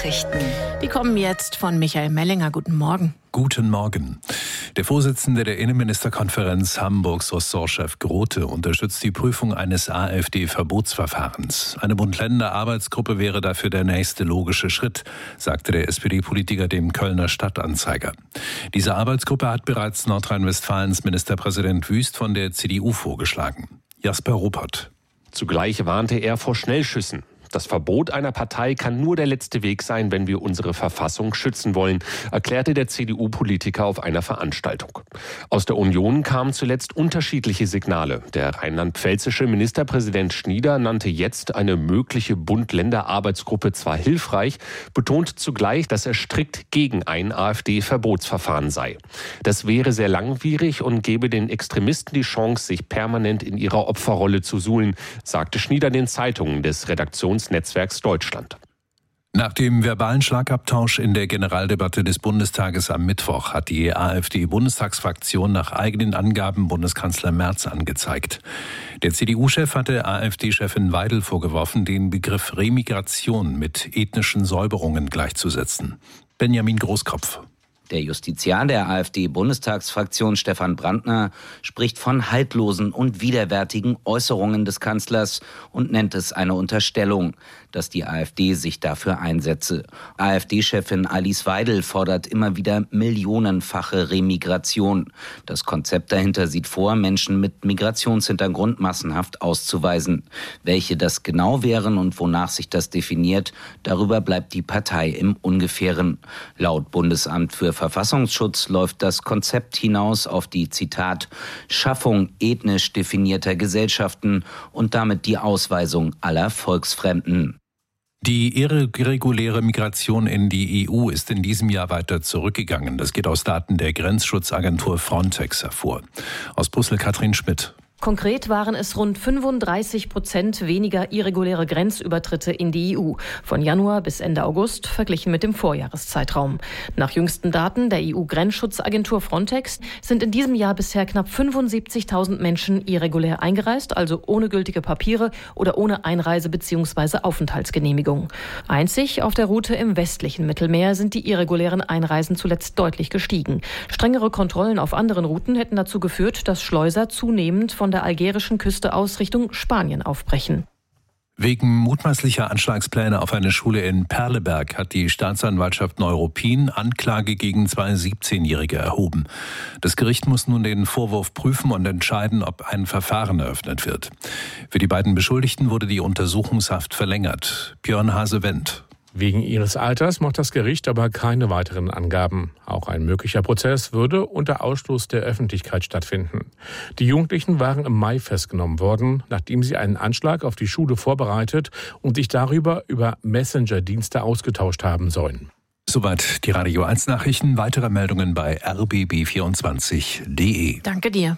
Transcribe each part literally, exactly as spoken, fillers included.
Nachrichten. Die kommen jetzt von Michael Mellinger. Guten Morgen. Guten Morgen. Der Vorsitzende der Innenministerkonferenz Hamburgs Ressortchef Grote unterstützt die Prüfung eines AfD-Verbotsverfahrens. Eine Bund-Länder-Arbeitsgruppe wäre dafür der nächste logische Schritt, sagte der S P D-Politiker dem Kölner Stadtanzeiger. Diese Arbeitsgruppe hat bereits Nordrhein-Westfalens Ministerpräsident Wüst von der C D U vorgeschlagen. Jasper Ruppert. Zugleich warnte er vor Schnellschüssen. Das Verbot einer Partei kann nur der letzte Weg sein, wenn wir unsere Verfassung schützen wollen, erklärte der C D U-Politiker auf einer Veranstaltung. Aus der Union kamen zuletzt unterschiedliche Signale. Der rheinland-pfälzische Ministerpräsident Schnieder nannte jetzt eine mögliche Bund-Länder-Arbeitsgruppe zwar hilfreich, betont zugleich, dass er strikt gegen ein AfD-Verbotsverfahren sei. Das wäre sehr langwierig und gebe den Extremisten die Chance, sich permanent in ihrer Opferrolle zu suhlen, sagte Schnieder den Zeitungen des Redaktions Netzwerks Deutschland. Nach dem verbalen Schlagabtausch in der Generaldebatte des Bundestages am Mittwoch hat die AfD-Bundestagsfraktion nach eigenen Angaben Bundeskanzler Merz angezeigt. Der C D U-Chef hatte AfD-Chefin Weidel vorgeworfen, den Begriff Remigration mit ethnischen Säuberungen gleichzusetzen. Benjamin Großkopf. Der Justiziar der AfD-Bundestagsfraktion Stefan Brandner spricht von haltlosen und widerwärtigen Äußerungen des Kanzlers und nennt es eine Unterstellung, dass die AfD sich dafür einsetze. AfD-Chefin Alice Weidel fordert immer wieder millionenfache Remigration. Das Konzept dahinter sieht vor, Menschen mit Migrationshintergrund massenhaft auszuweisen. Welche das genau wären und wonach sich das definiert, darüber bleibt die Partei im Ungefähren. Laut Bundesamt für Verfassungsschutz läuft das Konzept hinaus auf die, Zitat, Schaffung ethnisch definierter Gesellschaften und damit die Ausweisung aller Volksfremden. Die irreguläre Migration in die E U ist in diesem Jahr weiter zurückgegangen. Das geht aus Daten der Grenzschutzagentur Frontex hervor. Aus Brüssel Katrin Schmidt. Konkret waren es rund fünfunddreißig Prozent weniger irreguläre Grenzübertritte in die E U. Von Januar bis Ende August verglichen mit dem Vorjahreszeitraum. Nach jüngsten Daten der E U-Grenzschutzagentur Frontex sind in diesem Jahr bisher knapp fünfundsiebzigtausend Menschen irregulär eingereist, also ohne gültige Papiere oder ohne Einreise- bzw. Aufenthaltsgenehmigung. Einzig auf der Route im westlichen Mittelmeer sind die irregulären Einreisen zuletzt deutlich gestiegen. Strengere Kontrollen auf anderen Routen hätten dazu geführt, dass Schleuser zunehmend von der algerischen Küste aus Richtung Spanien aufbrechen. Wegen mutmaßlicher Anschlagspläne auf eine Schule in Perleberg hat die Staatsanwaltschaft Neuruppin Anklage gegen zwei siebzehnjährige erhoben. Das Gericht muss nun den Vorwurf prüfen und entscheiden, ob ein Verfahren eröffnet wird. Für die beiden Beschuldigten wurde die Untersuchungshaft verlängert. Björn Hase-Wendt. Wegen ihres Alters macht das Gericht aber keine weiteren Angaben. Auch ein möglicher Prozess würde unter Ausschluss der Öffentlichkeit stattfinden. Die Jugendlichen waren im Mai festgenommen worden, nachdem sie einen Anschlag auf die Schule vorbereitet und sich darüber über Messenger-Dienste ausgetauscht haben sollen. Soweit die Radio eins Nachrichten. Weitere Meldungen bei r b b vierundzwanzig punkt d e. Danke dir.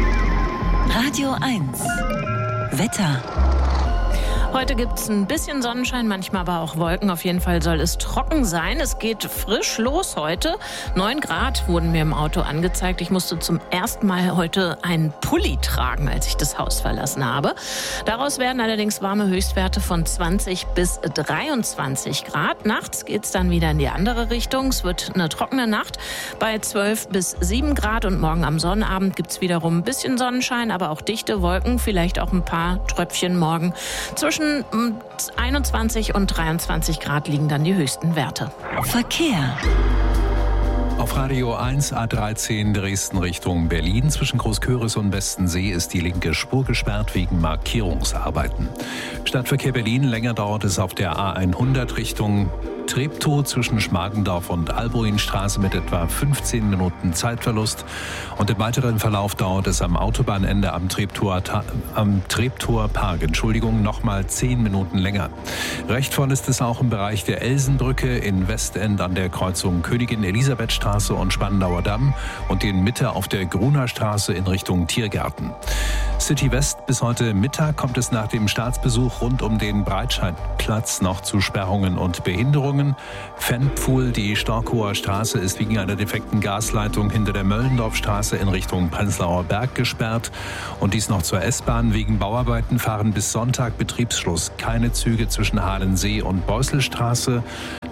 Radio eins. Wetter. Heute gibt es ein bisschen Sonnenschein, manchmal aber auch Wolken. Auf jeden Fall soll es trocken sein. Es geht frisch los heute. Neun Grad wurden mir im Auto angezeigt. Ich musste zum ersten Mal heute einen Pulli tragen, als ich das Haus verlassen habe. Daraus werden allerdings warme Höchstwerte von zwanzig bis dreiundzwanzig Grad. Nachts geht es dann wieder in die andere Richtung. Es wird eine trockene Nacht bei zwölf bis sieben Grad. Und morgen am Sonnabend gibt es wiederum ein bisschen Sonnenschein, aber auch dichte Wolken. Vielleicht auch ein paar Tröpfchen morgen. Zwischen einundzwanzig und dreiundzwanzig Grad liegen dann die höchsten Werte. Verkehr. Auf Radio eins A dreizehn Dresden Richtung Berlin zwischen Großköris und Westensee ist die linke Spur gesperrt wegen Markierungsarbeiten. Stadtverkehr Berlin, länger dauert es auf der A hundert Richtung Treptow zwischen Schmargendorf und Albuinstraße mit etwa fünfzehn Minuten Zeitverlust. Und im weiteren Verlauf dauert es am Autobahnende am Treptower, am Treptower Park, Entschuldigung, nochmal zehn Minuten länger. Recht voll ist es auch im Bereich der Elsenbrücke in Westend an der Kreuzung Königin-Elisabeth-Straße und Spandauer Damm und in Mitte auf der Gruner Straße in Richtung Tiergarten. City West bis heute Mittag kommt es nach dem Staatsbesuch rund um den Breitscheidplatz noch zu Sperrungen und Behinderungen. Fenpfuhl, die Storkower Straße, ist wegen einer defekten Gasleitung hinter der Möllendorfstraße in Richtung Prenzlauer Berg gesperrt. Und dies noch zur S-Bahn. Wegen Bauarbeiten fahren bis Sonntag Betriebsschluss keine Züge zwischen Halensee und Beusselstraße.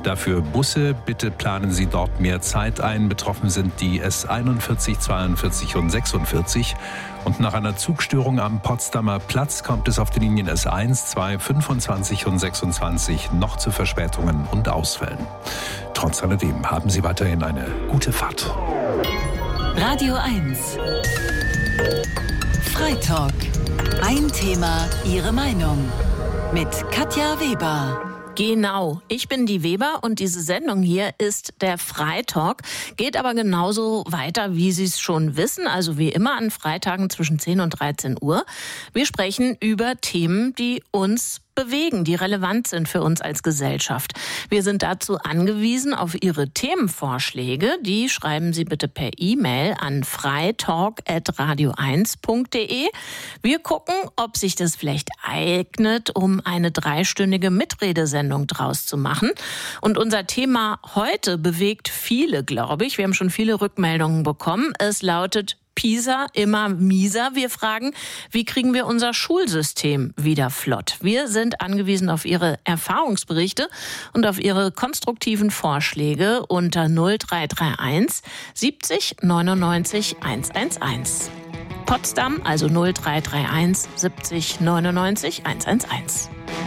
Dafür Busse. Bitte planen Sie dort mehr Zeit ein. Betroffen sind die S einundvierzig, zweiundvierzig und sechsundvierzig. Und nach einer Zugstörung am Potsdamer Platz kommt es auf den Linien S eins, zwei, fünfundzwanzig und sechsundzwanzig noch zu Verspätungen und Ausfällen. Trotz alledem haben Sie weiterhin eine gute Fahrt. Radio eins. Freitalk. Ein Thema, Ihre Meinung. Mit Katja Weber. Genau, ich bin die Weber und diese Sendung hier ist der Freitalk, geht aber genauso weiter, wie Sie es schon wissen, also wie immer an Freitagen zwischen zehn und dreizehn Uhr. Wir sprechen über Themen, die uns bewegen, die relevant sind für uns als Gesellschaft. Wir sind dazu angewiesen auf Ihre Themenvorschläge. Die schreiben Sie bitte per E-Mail an freitalk at radio eins punkt de. Wir gucken, ob sich das vielleicht eignet, um eine dreistündige Mitredesendung draus zu machen. Und unser Thema heute bewegt viele, glaube ich. Wir haben schon viele Rückmeldungen bekommen. Es lautet PISA immer mieser. Wir fragen, wie kriegen wir unser Schulsystem wieder flott? Wir sind angewiesen auf Ihre Erfahrungsberichte und auf Ihre konstruktiven Vorschläge unter null drei drei eins siebzig neunundneunzig hundertelf. Potsdam, also null drei drei eins siebzig neunundneunzig hundertelf.